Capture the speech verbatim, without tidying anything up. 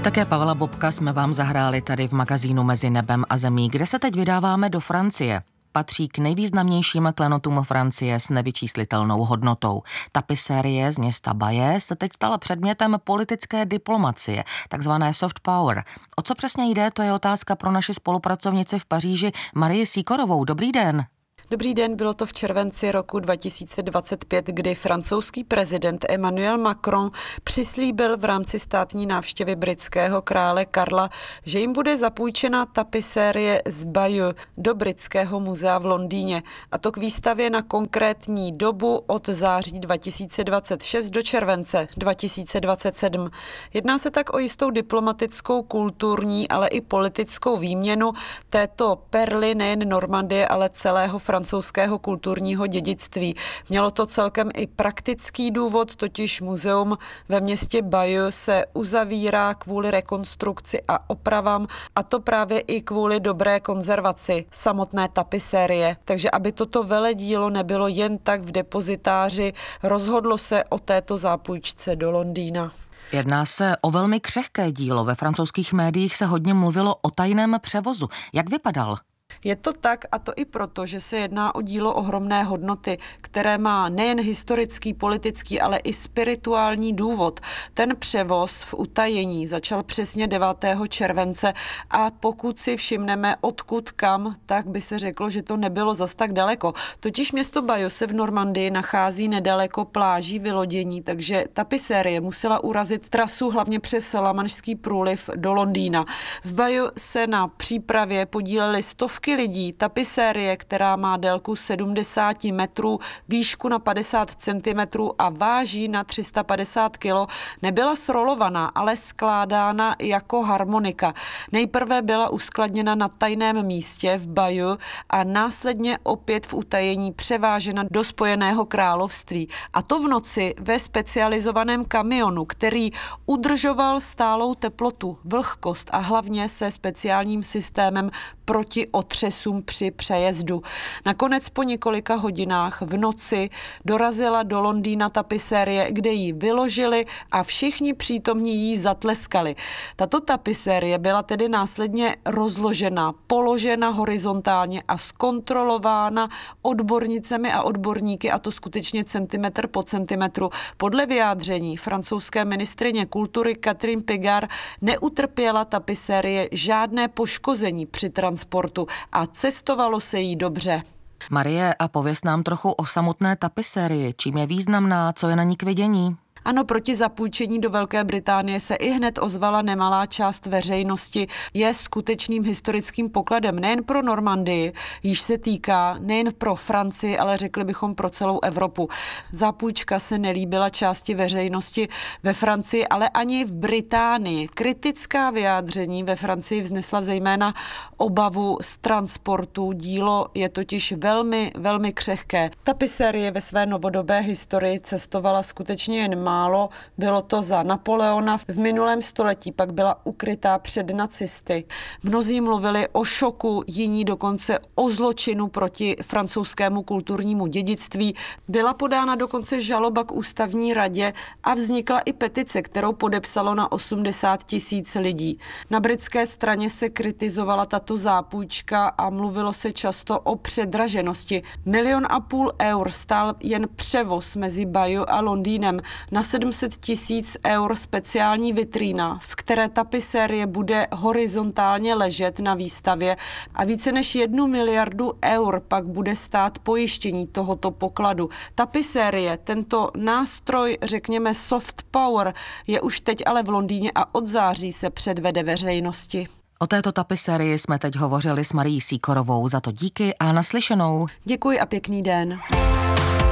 Také Pavla Bobka jsme vám zahráli tady v magazínu Mezi nebem a zemí, kde se teď vydáváme do Francie. Patří k nejvýznamnějším klenotům Francie s nevyčíslitelnou hodnotou. Tapisérie z města Bayeux se teď stala předmětem politické diplomacie, takzvané soft power. O co přesně jde, to je otázka pro naši spolupracovnici v Paříži Marii Sikorovou. Dobrý den. Dobrý den, bylo to v červenci roku dva tisíce dvacet pět, kdy francouzský prezident Emmanuel Macron přislíbil v rámci státní návštěvy britského krále Karla, že jim bude zapůjčena tapisérie z Bayeux do Britského muzea v Londýně, a to k výstavě na konkrétní dobu od září dva tisíce dvacet šest do července dva tisíce dvacet sedm. Jedná se tak o jistou diplomatickou, kulturní, ale i politickou výměnu této perly nejen Normandie, ale celého francouzského kulturního dědictví. Mělo to celkem i praktický důvod, totiž muzeum ve městě Bayeux se uzavírá kvůli rekonstrukci a opravám, a to právě i kvůli dobré konzervaci samotné tapisérie. Takže aby toto veledílo nebylo jen tak v depozitáři, rozhodlo se o této zápůjčce do Londýna. Jedná se o velmi křehké dílo. Ve francouzských médiích se hodně mluvilo o tajném převozu. Jak vypadal? Je to tak, a to i proto, že se jedná o dílo ohromné hodnoty, které má nejen historický, politický, ale i spirituální důvod. Ten převoz v utajení začal přesně devátého července a pokud si všimneme odkud kam, tak by se řeklo, že to nebylo zas tak daleko. Totiž město Bayeux se v Normandii nachází nedaleko pláží vylodění, takže tapisérie musela urazit trasu hlavně přes Lamanšský průliv do Londýna. V Bayeux se na přípravě podílely stovky lidí. Tapisérie, která má délku sedmdesát metrů, výšku na padesát centimetrů a váží na tři sta padesát kilo, nebyla srolovaná, ale skládána jako harmonika. Nejprve byla uskladněna na tajném místě v Bayeux a následně opět v utajení převážena do Spojeného království. A to v noci ve specializovaném kamionu, který udržoval stálou teplotu, vlhkost a hlavně se speciálním systémem proti otřesům při přejezdu. Nakonec po několika hodinách v noci dorazila do Londýna tapisérie, kde ji vyložili a všichni přítomní jí zatleskali. Tato tapisérie byla tedy následně rozložena, položena horizontálně a zkontrolována odbornicemi a odborníky, a to skutečně centimetr po centimetru. Podle vyjádření francouzské ministryně kultury Catherine Pégard neutrpěla tapisérie žádné poškození při transportu a cestovalo se jí dobře. Marie, a pověz nám trochu o samotné tapisérii. Čím je významná, co je na ní k vidění? Ano, proti zapůjčení do Velké Británie se i hned ozvala nemalá část veřejnosti. Je skutečným historickým pokladem nejen pro Normandii, již se týká nejen pro Francii, ale řekli bychom pro celou Evropu. Zápůjčka se nelíbila části veřejnosti ve Francii, ale ani v Británii. Kritická vyjádření ve Francii vznesla zejména obavu z transportu. Dílo je totiž velmi, velmi křehké. Tapisérie ve své novodobé historii cestovala skutečně jen málo, bylo to za Napoleona. V minulém století pak byla ukrytá před nacisty. Mnozí mluvili o šoku, jiní dokonce o zločinu proti francouzskému kulturnímu dědictví. Byla podána dokonce žaloba k ústavní radě a vznikla i petice, kterou podepsalo na osmdesát tisíc lidí. Na britské straně se kritizovala tato zápůjčka a mluvilo se často o předraženosti. Milion a půl eur stál jen převoz mezi Bayeux a Londýnem. Na sedm set tisíc eur speciální vitrína, v které tapisérie bude horizontálně ležet na výstavě, a více než jednu miliardu eur pak bude stát pojištění tohoto pokladu. Tapisérie, tento nástroj, řekněme soft power, je už teď ale v Londýně a od září se předvede veřejnosti. O této tapisérii jsme teď hovořili s Marií Sikorovou. Za to díky a naslyšenou. Děkuji a pěkný den.